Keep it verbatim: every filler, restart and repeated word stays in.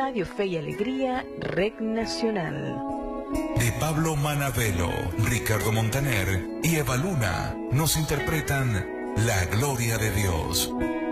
Radio Fe y Alegría, Red Nacional. De Pablo Manavelo, Ricardo Montaner y Eva Luna nos interpretan La Gloria de Dios.